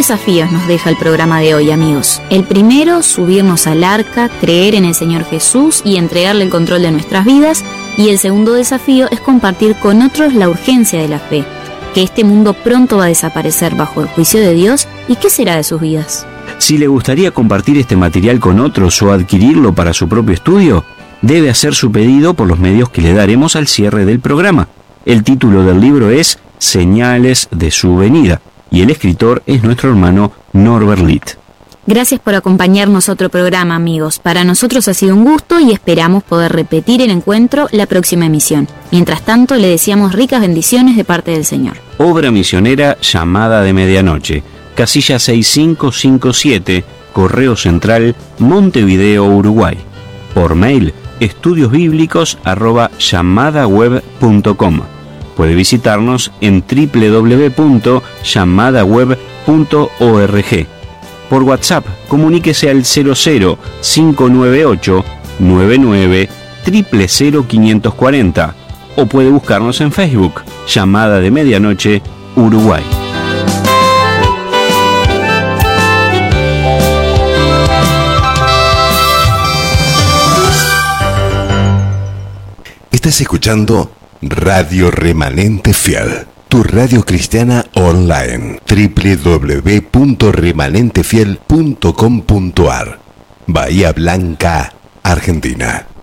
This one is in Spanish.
desafíos nos deja el programa de hoy, amigos. El primero, subirnos al arca, creer en el Señor Jesús y entregarle el control de nuestras vidas. Y el segundo desafío es compartir con otros la urgencia de la fe, que este mundo pronto va a desaparecer bajo el juicio de Dios. ¿Y qué será de sus vidas? Si le gustaría compartir este material con otros o adquirirlo para su propio estudio, debe hacer su pedido por los medios que le daremos al cierre del programa. El título del libro es Señales de su venida y el escritor es nuestro hermano Norbert Litt. Gracias por acompañarnos a otro programa, amigos. Para nosotros ha sido un gusto y esperamos poder repetir el encuentro la próxima emisión. Mientras tanto, le deseamos ricas bendiciones de parte del Señor. Obra misionera Llamada de Medianoche, casilla 6557, Correo Central, Montevideo, Uruguay. Por mail, estudiosbiblicos@llamadaweb.com. Puede visitarnos en www.llamadaweb.org. Por WhatsApp, comuníquese al 00-598 99 000 o puede buscarnos en Facebook, Llamada de Medianoche, Uruguay. Estás escuchando Radio Remanente Fiel, tu radio cristiana online. www.remanentefiel.com.ar, Bahía Blanca, Argentina.